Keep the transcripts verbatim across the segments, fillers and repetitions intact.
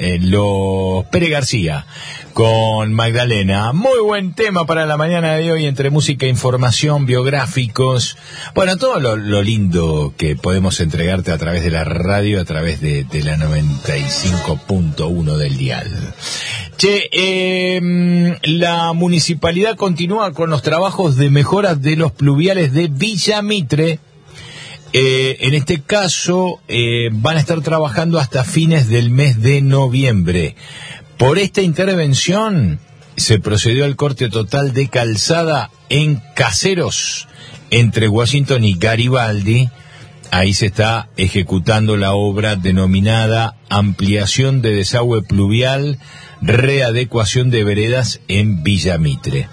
eh, los Pérez García con Magdalena. Muy buen tema para la mañana de hoy, entre música, información, biográficos, bueno, todo lo, lo lindo que podemos entregarte a través de la radio, a través de, de la noventa y cinco punto uno del dial. Che, eh, la municipalidad continúa con los trabajos de mejora de los pluviales de Villa Mitre. Eh, en este caso eh, van a estar trabajando hasta fines del mes de noviembre. Por esta intervención se procedió al corte total de calzada en Caseros, entre Washington y Garibaldi. Ahí se está ejecutando la obra denominada ampliación de desagüe pluvial, readecuación de veredas en Villa Mitre.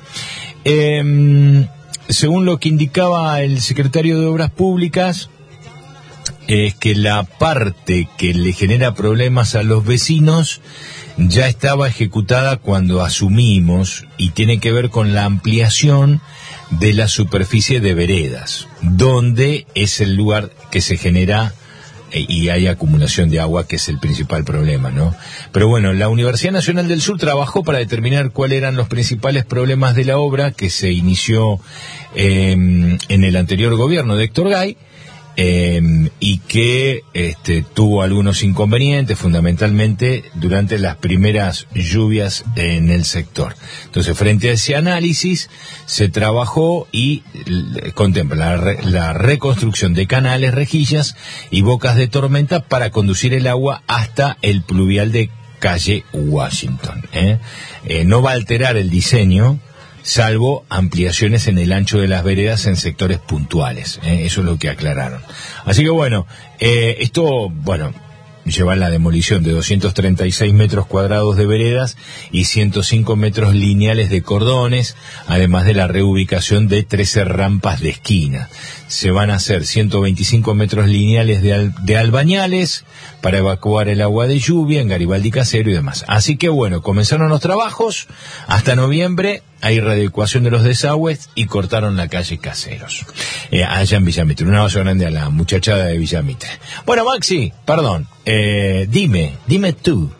Eh, según lo que indicaba el secretario de Obras Públicas, es que la parte que le genera problemas a los vecinos ya estaba ejecutada cuando asumimos, y tiene que ver con la ampliación de la superficie de veredas, donde es el lugar que se genera y hay acumulación de agua, que es el principal problema, ¿no? Pero bueno, la Universidad Nacional del Sur trabajó para determinar cuáles eran los principales problemas de la obra, que se inició eh, en el anterior gobierno de Héctor Gay, eh, y que este, tuvo algunos inconvenientes, fundamentalmente durante las primeras lluvias en el sector. Entonces, frente a ese análisis, se trabajó y eh, contempla la, re, la reconstrucción de canales, rejillas y bocas de tormenta para conducir el agua hasta el pluvial de calle Washington. ¿eh? Eh, no va a alterar el diseño, salvo ampliaciones en el ancho de las veredas en sectores puntuales. ¿eh? Eso es lo que aclararon. Así que bueno, eh, esto, bueno, lleva la demolición de doscientos treinta y seis metros cuadrados de veredas y ciento cinco metros lineales de cordones, además de la reubicación de trece rampas de esquina. Se van a hacer ciento veinticinco metros lineales de, al, de albañales para evacuar el agua de lluvia en Garibaldi, Casero y demás. Así que bueno, comenzaron los trabajos, hasta noviembre hay readecuación de los desagües y cortaron la calle Caseros, eh, allá en Villa Mitre. Un abrazo grande a la muchachada de Villa Mitre. Bueno, Maxi, perdón, eh, dime, dime tú.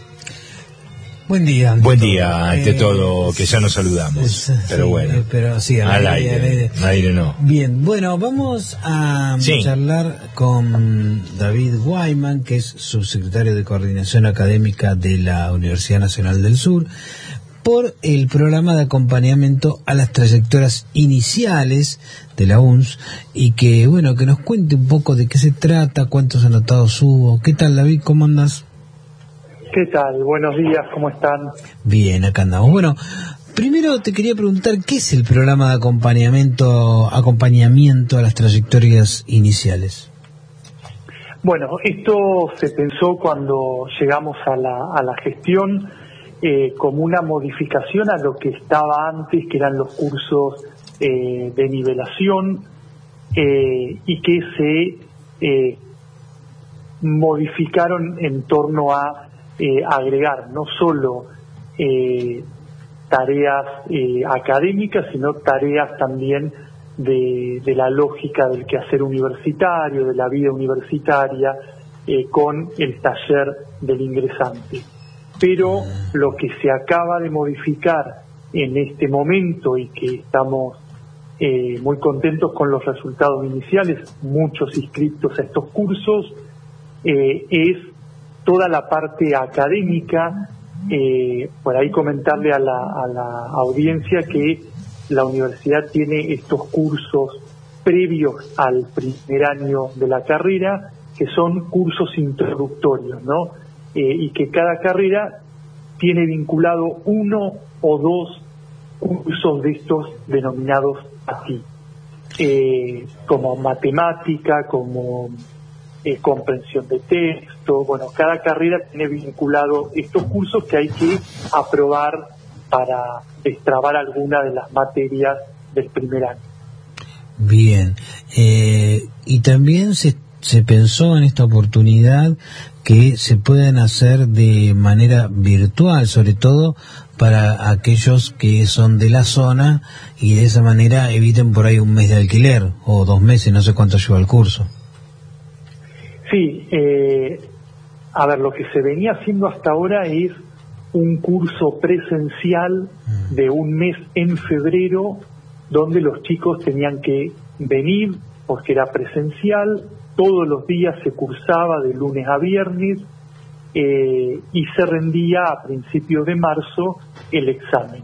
Buen día. Buen día, ante eh, todo, que ya nos saludamos. Es, pero sí, bueno, pero sí, al, al aire, aire, al aire. Al aire no. Bien, bueno, vamos a sí. charlar con David Wyman, que es subsecretario de Coordinación Académica de la Universidad Nacional del Sur, por el programa de acompañamiento a las trayectorias iniciales de la U N S, y que, bueno, que nos cuente un poco de qué se trata, cuántos anotados hubo. ¿Qué tal, David? ¿Cómo andas? ¿Qué tal? Buenos días, ¿cómo están? Bien, acá andamos. Bueno, primero te quería preguntar, ¿qué es el programa de acompañamiento acompañamiento a las trayectorias iniciales? Bueno, esto se pensó cuando llegamos a la, a la gestión eh, como una modificación a lo que estaba antes, que eran los cursos eh, de nivelación, eh, y que se eh, modificaron en torno a Eh, agregar no solo eh, tareas eh, académicas, sino tareas también de, de la lógica del quehacer universitario, de la vida universitaria, eh, con el taller del ingresante. Pero lo que se acaba de modificar en este momento, y que estamos eh, muy contentos con los resultados iniciales, muchos inscritos a estos cursos, eh, es toda la parte académica. Eh, por ahí comentarle a la, a la audiencia que la universidad tiene estos cursos previos al primer año de la carrera, que son cursos introductorios, ¿no? Eh, y que cada carrera tiene vinculado uno o dos cursos de estos denominados así, eh, como matemática, como Eh, comprensión de texto. Bueno, cada carrera tiene vinculado estos cursos que hay que aprobar para destrabar alguna de las materias del primer año. Bien, eh, y también se, se pensó en esta oportunidad que se puedan hacer de manera virtual, sobre todo para aquellos que son de la zona, y de esa manera eviten por ahí un mes de alquiler o dos meses, no sé cuánto lleva el curso. Sí, eh, a ver, lo que se venía haciendo hasta ahora es un curso presencial de un mes en febrero, donde los chicos tenían que venir porque era presencial, todos los días se cursaba de lunes a viernes, eh, y se rendía a principios de marzo el examen.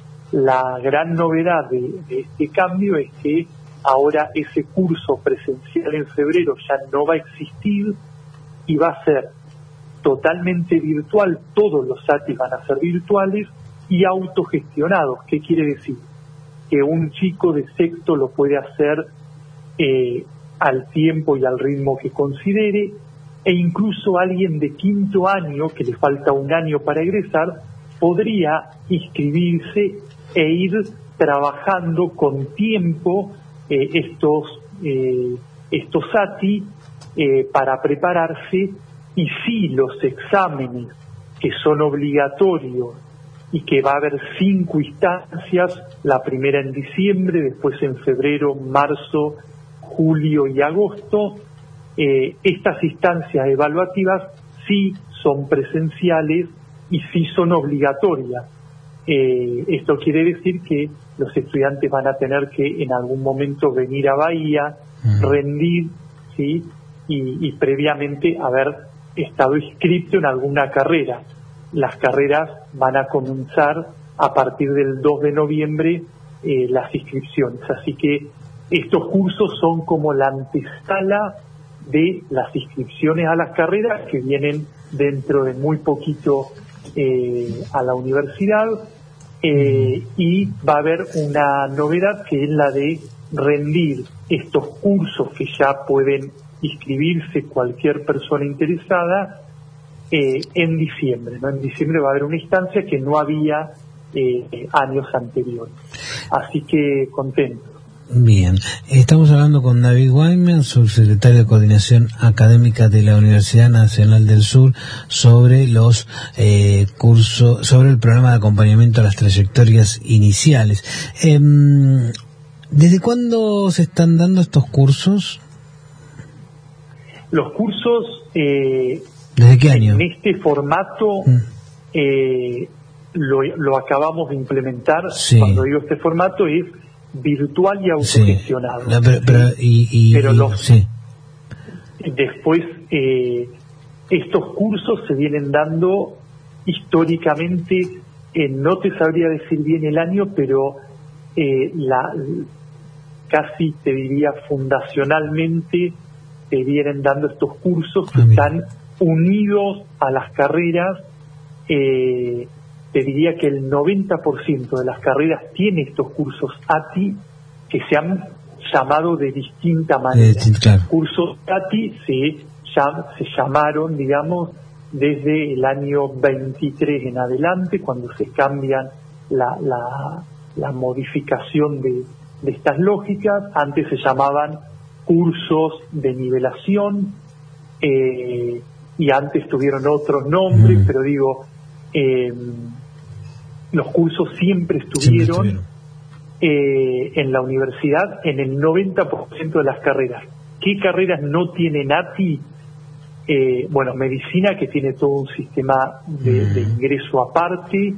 La gran novedad de, de este cambio es que ahora ese curso presencial en febrero ya no va a existir y va a ser totalmente virtual. Todos los A T I van a ser virtuales y autogestionados. ¿Qué quiere decir? Que un chico de sexto lo puede hacer eh, al tiempo y al ritmo que considere, e incluso alguien de quinto año, que le falta un año para egresar, podría inscribirse e ir trabajando con tiempo eh, estos eh, estos A T I eh, para prepararse, y si los exámenes que son obligatorios y que va a haber cinco instancias, la primera en diciembre, después en febrero, marzo, julio y agosto, eh, estas instancias evaluativas sí son presenciales y sí son obligatorias. Eh, esto quiere decir que los estudiantes van a tener que en algún momento venir a Bahía, mm. rendir, ¿sí? y, y previamente haber estado inscrito en alguna carrera. Las carreras van a comenzar a partir del dos de noviembre, eh, las inscripciones. Así que estos cursos son como la antesala de las inscripciones a las carreras que vienen dentro de muy poquito eh, a la universidad, eh, y va a haber una novedad que es la de rendir estos cursos que ya pueden inscribirse cualquier persona interesada eh, en diciembre, ¿no? En diciembre va a haber una instancia que no había eh, años anteriores. Así que contento. Bien, estamos hablando con David Weinman, subsecretario de Coordinación Académica de la Universidad Nacional del Sur, sobre los eh, cursos, sobre el programa de acompañamiento a las trayectorias iniciales. Eh, ¿Desde cuándo se están dando estos cursos? Los cursos, eh, ¿desde qué año? En este formato, mm. eh, lo, lo acabamos de implementar. Sí. Cuando digo este formato es virtual y autogestionado. Sí. No, pero, pero, y, y, pero y, los, sí. después eh, estos cursos se vienen dando históricamente, eh, no te sabría decir bien el año, pero eh, la casi te diría fundacionalmente se vienen dando estos cursos que ah, están unidos a las carreras. eh, Te diría que el noventa por ciento de las carreras tiene estos cursos A T I que se han llamado de distinta manera. Eh, claro. Cursos A T I se, llam, se llamaron, digamos, desde el año veintitrés en adelante, cuando se cambian la, la, la modificación de, de estas lógicas. Antes se llamaban cursos de nivelación, eh, y antes tuvieron otros nombres, mm. pero digo... Eh, los cursos siempre estuvieron, siempre estuvieron. Eh, en la universidad en el noventa por ciento de las carreras. ¿Qué carreras no tienen A T I? Eh, bueno, medicina, que tiene todo un sistema de, mm. de ingreso aparte,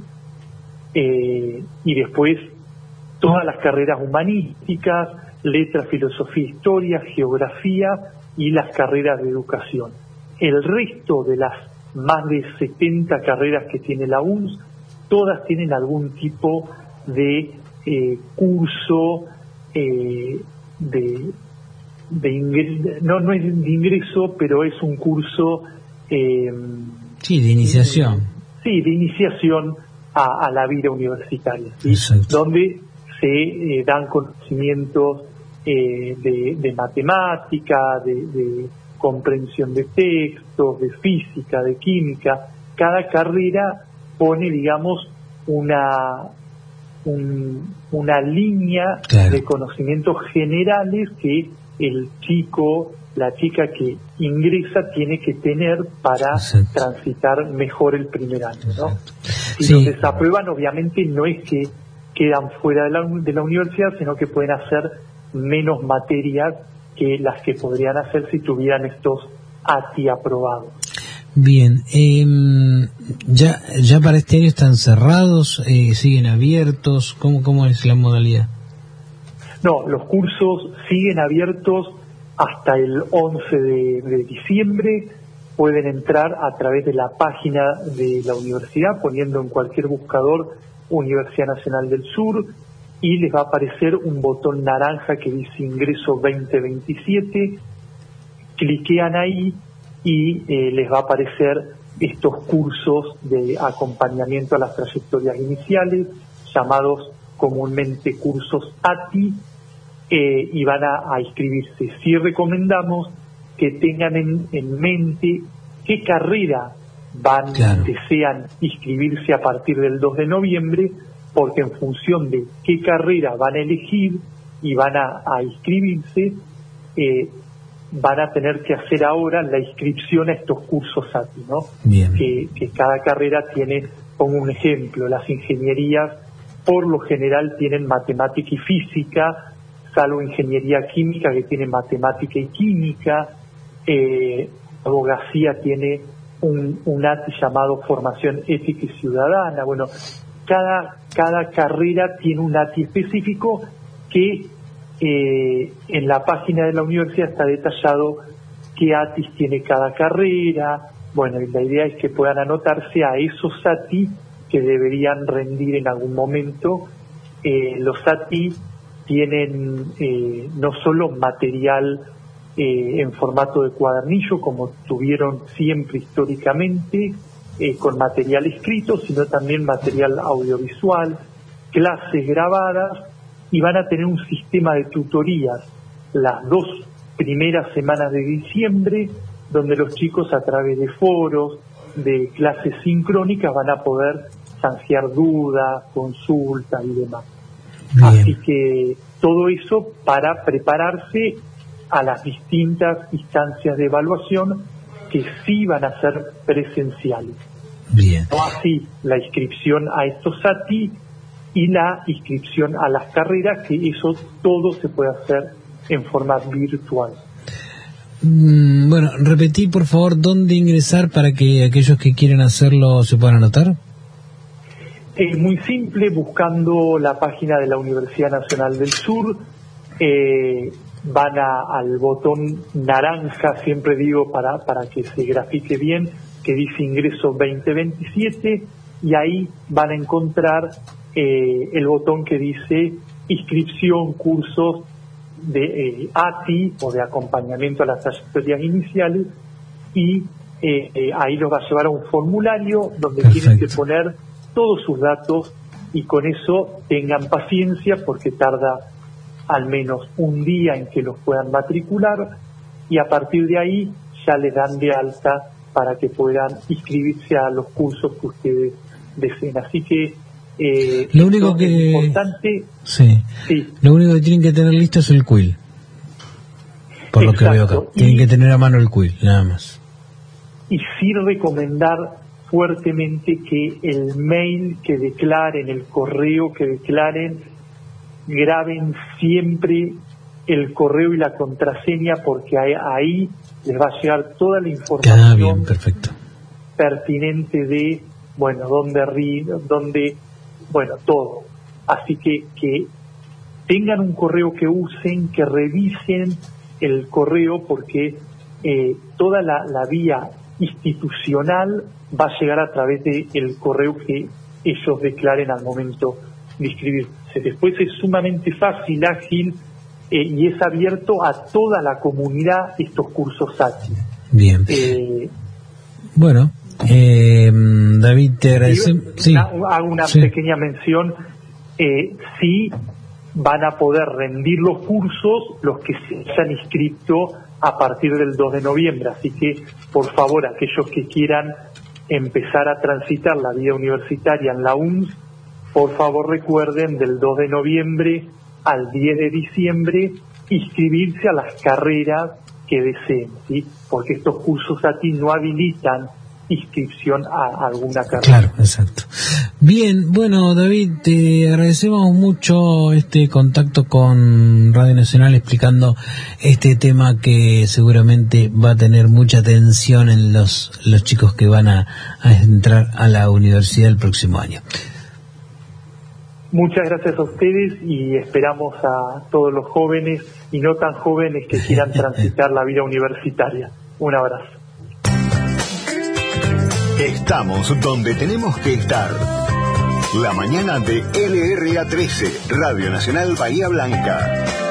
eh, y después todas las carreras humanísticas, letras, filosofía, historia, geografía y las carreras de educación. El resto de las más de setenta carreras que tiene la U N S, todas tienen algún tipo de eh, curso eh, de, de ingreso, no, no es de ingreso, pero es un curso... Eh, sí, de iniciación. Eh, sí, de iniciación a, a la vida universitaria, ¿sí? Donde se eh, dan conocimientos eh, de, de matemática, de, de comprensión de textos, de física, de química. Cada carrera pone, digamos, una un, una línea claro. de conocimientos generales que el chico, la chica que ingresa tiene que tener para Exacto. transitar mejor el primer año, ¿no? Si sí. los desaprueban, obviamente no es que quedan fuera de la, de la universidad, sino que pueden hacer menos materias que las que podrían hacer si tuvieran estos A T I aprobados. Bien, eh, ya ya para este año están cerrados, eh, siguen abiertos, ¿cómo cómo es la modalidad? No, los cursos siguen abiertos hasta el once de, de diciembre. Pueden entrar a través de la página de la universidad, poniendo en cualquier buscador Universidad Nacional del Sur, y les va a aparecer un botón naranja que dice Ingreso veinte veintisiete. Cliquean ahí y eh, les va a aparecer estos cursos de acompañamiento a las trayectorias iniciales, llamados comúnmente cursos A T I, eh, y van a, a inscribirse. Sí recomendamos que tengan en, en mente qué carrera van, claro. desean inscribirse a partir del dos de noviembre, porque en función de qué carrera van a elegir y van a, a inscribirse, eh, van a tener que hacer ahora la inscripción a estos cursos A T I, ¿no? Bien. Que, que cada carrera tiene, pongo un ejemplo, las ingenierías por lo general tienen matemática y física, salvo ingeniería química que tiene matemática y química, eh, abogacía tiene un, un A T I llamado formación ética y ciudadana. Bueno, cada, cada carrera tiene un A T I específico que eh, en la página de la universidad está detallado qué A T Is tiene cada carrera. Bueno, y la idea es que puedan anotarse a esos A T I que deberían rendir en algún momento. Eh, los A T I tienen eh, no solo material eh, en formato de cuadernillo, como tuvieron siempre históricamente, eh, con material escrito, sino también material audiovisual, clases grabadas, y van a tener un sistema de tutorías las dos primeras semanas de diciembre, donde los chicos a través de foros, de clases sincrónicas, van a poder zanjear dudas, consultas y demás. Bien. Así que todo eso para prepararse a las distintas instancias de evaluación que sí van a ser presenciales. Bien. No así la inscripción a estos A T I y la inscripción a las carreras, que eso todo se puede hacer en forma virtual. Mm, bueno, repetí por favor dónde ingresar para que aquellos que quieren hacerlo se puedan anotar. Es muy simple, buscando la página de la Universidad Nacional del Sur, eh, van a, al botón naranja, siempre digo para, para que se grafique bien, que dice Ingreso veinte veintisiete, y ahí van a encontrar eh, el botón que dice Inscripción, cursos de eh, A T I o de acompañamiento a las trayectorias iniciales, y eh, eh, ahí los va a llevar a un formulario donde Perfecto. Tienen que poner todos sus datos, y con eso tengan paciencia porque tarda al menos un día en que los puedan matricular, y a partir de ahí ya les dan de alta para que puedan inscribirse a los cursos que ustedes deseen. Así que eh, lo único que es importante, sí. sí, lo único que tienen que tener listo es el quill, por Exacto. lo que veo acá. Tienen y, que tener a mano el quill, nada más. Y sí recomendar fuertemente que el mail que declaren, el correo que declaren, graben siempre el correo y la contraseña, porque ahí, ahí les va a llegar toda la información ah, bien, perfecto. pertinente de, bueno, dónde ri, dónde, bueno, todo. Así que que tengan un correo que usen, que revisen el correo, porque eh, toda la, la vía institucional va a llegar a través de el correo que ellos declaren al momento de inscribirse. Después es sumamente fácil, ágil, eh, y es abierto a toda la comunidad estos cursos A T I. Bien. Eh, bueno, eh, David, te agradecemos. Sí. Hago una sí. pequeña mención. Eh, sí van a poder rendir los cursos los que se hayan inscrito a partir del dos de noviembre. Así que, por favor, aquellos que quieran empezar a transitar la vida universitaria en la U N S, por favor recuerden del dos de noviembre al diez de diciembre inscribirse a las carreras que deseen, ¿sí? Porque estos cursos A T I no habilitan inscripción a alguna carrera. Claro, exacto. Bien, bueno, David, te agradecemos mucho este contacto con Radio Nacional explicando este tema que seguramente va a tener mucha atención en los, los chicos que van a, a entrar a la universidad el próximo año. Muchas gracias a ustedes y esperamos a todos los jóvenes y no tan jóvenes que quieran transitar la vida universitaria. Un abrazo. Estamos donde tenemos que estar. La mañana de L R A trece, Radio Nacional Bahía Blanca.